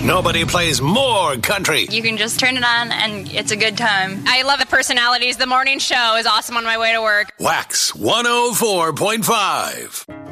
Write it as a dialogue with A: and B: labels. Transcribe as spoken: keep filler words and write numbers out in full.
A: Nobody plays more country.
B: You can just turn it on and it's a good time.
C: I love the personalities. The morning show is awesome on my way to work.
A: Wax one oh four point five.